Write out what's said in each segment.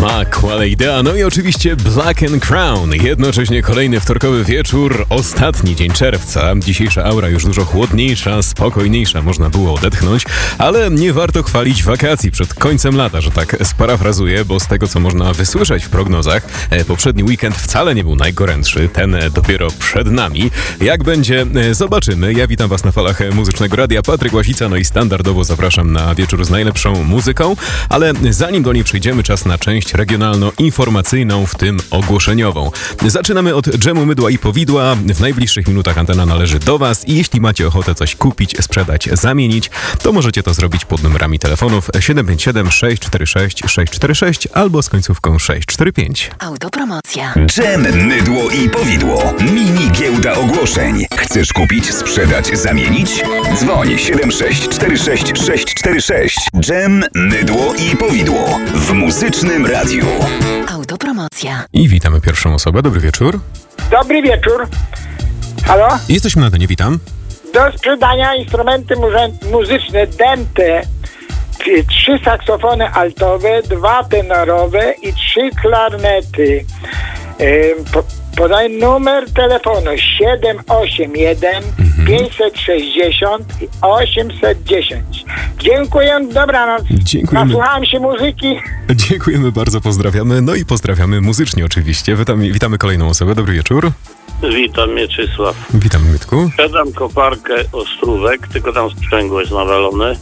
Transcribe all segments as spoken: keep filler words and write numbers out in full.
Makłala idea, no i oczywiście Black and Crown. Jednocześnie kolejny wtorkowy wieczór, ostatni dzień czerwca. Dzisiejsza aura już dużo chłodniejsza, spokojniejsza, można było odetchnąć, ale nie warto chwalić wakacji przed końcem lata, że tak sparafrazuję, bo z tego, co można wysłyszeć w prognozach, poprzedni weekend wcale nie był najgorętszy, ten dopiero przed nami. Jak będzie, zobaczymy. Ja witam Was na falach Muzycznego Radia, Patryk Łasica, no i standardowo zapraszam na wieczór z najlepszą muzyką, ale zanim do niej przejdziemy, czas na część regionalno-informacyjną, w tym ogłoszeniową. Zaczynamy od dżemu, mydła i powidła. W najbliższych minutach antena należy do Was i jeśli macie ochotę coś kupić, sprzedać, zamienić, to możecie to zrobić pod numerami telefonów siedem pięć siedem sześć cztery sześć sześć cztery sześć albo z końcówką sześć cztery pięć. Autopromocja. Dżem, mydło i powidło. Mini giełda ogłoszeń. Chcesz kupić, sprzedać, zamienić? Dzwoń siedem sześć cztery sześć sześć cztery sześć. Dżem, mydło i powidło w Muzycznym Radiu. Autopromocja. I witamy pierwszą osobę. Dobry wieczór. Dobry wieczór. Halo? Jesteśmy na antenie, witam. Do sprzedania instrumenty muże- muzyczne Dente. Trzy saksofony altowe, dwa tenorowe i trzy klarnety. Ym, po, podaj numer telefonu siedem osiem jeden pięćset sześćdziesiąt osiemset dziesięć. Dziękuję, dobranoc. Dziękujemy. Nasłuchałem się muzyki. Dziękujemy bardzo, pozdrawiamy. No i pozdrawiamy muzycznie oczywiście. Witamy, witamy kolejną osobę. Dobry wieczór. Witam, Mieczysław. Witam, Mietku. Sprzedam koparkę Ostrówek, tylko tam sprzęgło jest nawalone.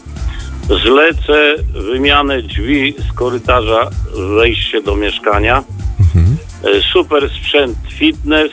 Zlecę wymianę drzwi z korytarza, wejście do mieszkania. Mhm. Super sprzęt fitness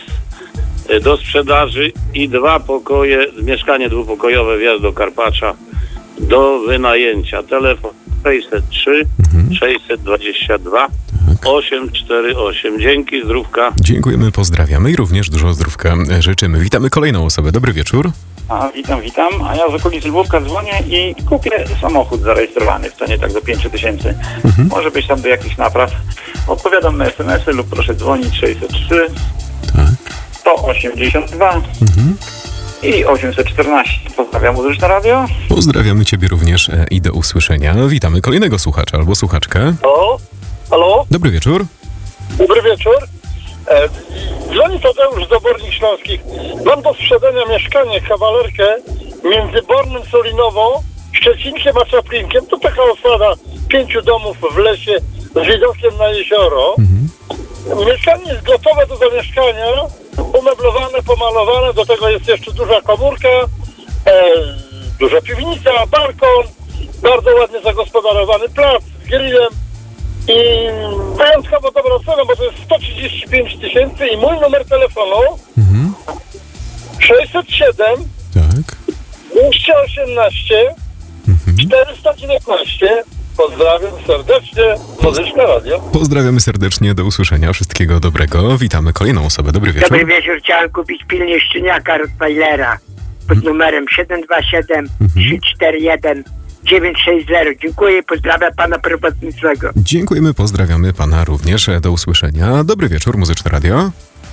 do sprzedaży i dwa pokoje, mieszkanie dwupokojowe, wjazd do Karpacza do wynajęcia. Telefon sześćset trzy Mhm. sześćset dwadzieścia dwa osiemset czterdzieści osiem. Dzięki, zdrówka. Dziękujemy, pozdrawiamy i również dużo zdrówka życzymy. Witamy kolejną osobę. Dobry wieczór. A, witam, witam. A ja z okolicy Lwówka dzwonię i kupię samochód zarejestrowany w cenie tak do pięć tysięcy. Mhm. Może być tam do jakichś napraw. Odpowiadam na es em esy lub proszę dzwonić sześćset trzy Tak. sto osiemdziesiąt dwa Mhm. i osiemset czternaście. Pozdrawiam, Muzyczne Radio. Pozdrawiamy Ciebie również e, i do usłyszenia. Witamy kolejnego słuchacza albo słuchaczkę. Halo? Halo? Dobry wieczór. Dobry wieczór. E, dzwoni Tadeusz z Obornik Śląskich. Mam do sprzedania mieszkanie, kawalerkę między Bornem Solinową, Szczecinkiem a Czaplinkiem. To taka osada pięciu domów w lesie z widokiem na jezioro. Mhm. Mieszkanie jest gotowe do zamieszkania, umeblowane, pomalowane, do tego jest jeszcze duża komórka, e, duża piwnica, balkon, bardzo ładnie zagospodarowany plac z grillem. I wyjątkowo dobrą cenę, bo to jest sto trzydzieści pięć tysięcy i mój numer telefonu Mhm. sześćset siedem Tak. dwieście osiemnaście Mhm. czterysta dziewiętnaście. Pozdrawiam serdecznie, Muzyczne Radio. Pozdrawiamy serdecznie, do usłyszenia, wszystkiego dobrego. Witamy kolejną osobę. Dobry wieczór. Dobry wieczór, chciałem kupić pilnie szczeniaka Rottweilera pod numerem siedem dwa siedem trzy cztery jeden dziewięć sześć zero. Dziękuję, pozdrawiam pana prowadzącego. Dziękujemy, pozdrawiamy pana również, do usłyszenia. Dobry wieczór, Muzyczne Radio.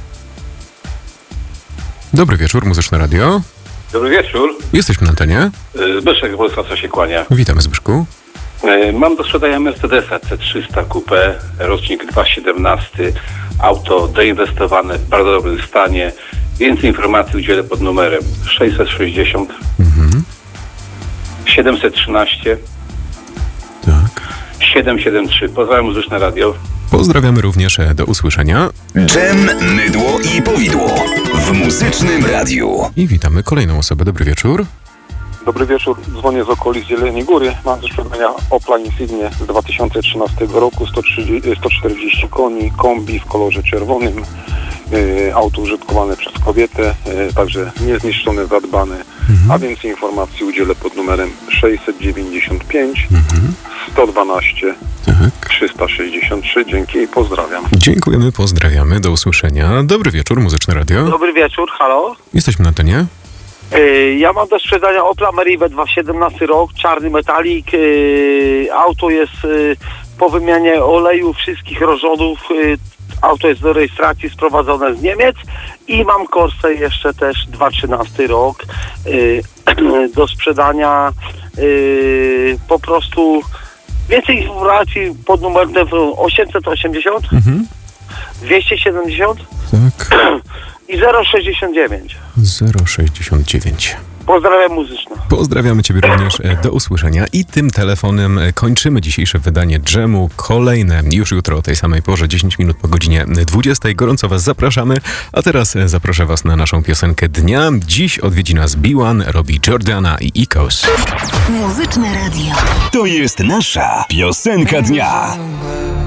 Dobry wieczór, Muzyczne Radio. Dobry wieczór. Jesteśmy na antenie. Zbyszek Polska, co się kłania. Witamy, Zbyszku. Mam do sprzedania Mercedesa C trzysta Coupe, rocznik dwa tysiące siedemnasty. Auto doinwestowane, w bardzo dobrym stanie. Więcej informacji udzielę pod numerem sześćset sześćdziesiąt Mhm. siedemset trzynaście Tak. siedemset siedemdziesiąt trzy. Pozdrawiam, Muzyczne Radio. Pozdrawiamy również, do usłyszenia. Dżem, mydło i powidło w Muzycznym Radiu. I witamy kolejną osobę. Dobry wieczór. Dobry wieczór, dzwonię z okolic Jeleniej Góry. Mam do sprzedania Opla Insignia z dwa tysiące trzynastego roku, sto trzydzieści, sto czterdzieści koni, kombi w kolorze czerwonym, yy, auto użytkowane przez kobietę, yy, także niezniszczone, zadbane. Mhm. A więcej informacji udzielę pod numerem sześćset dziewięćdziesiąt pięć Mhm. sto dwanaście Tak. trzysta sześćdziesiąt trzy. Dzięki i pozdrawiam. Dziękujemy, pozdrawiamy, do usłyszenia. Dobry wieczór, Muzyczne Radio. Dobry wieczór, halo. Jesteśmy na antenie. Yy, ja mam do sprzedania Opla Merive dwa tysiące siedemnasty rok, czarny metalik. Yy, auto jest yy, po wymianie oleju, wszystkich rozrzodów. Yy, auto jest do rejestracji sprowadzone z Niemiec i mam Corsę jeszcze też dwa tysiące trzynasty rok yy, do sprzedania. Yy, po prostu Więcej informacji pod numerem telefonu osiemset osiemdziesiąt Mhm. dwieście siedemdziesiąt Tak. i zero sześćdziesiąt dziewięć. zero sześćdziesiąt dziewięć. Pozdrawiam muzyczne. Pozdrawiamy Ciebie również, e, do usłyszenia. I tym telefonem e, kończymy dzisiejsze wydanie Dżemu. Kolejne już jutro o tej samej porze, dziesięć minut po godzinie dwudziestej. Gorąco Was zapraszamy, a teraz e, zaproszę Was na naszą piosenkę dnia. Dziś odwiedzi nas B jeden, robi Jordana i Ikos. Muzyczne radio. To jest nasza piosenka dnia.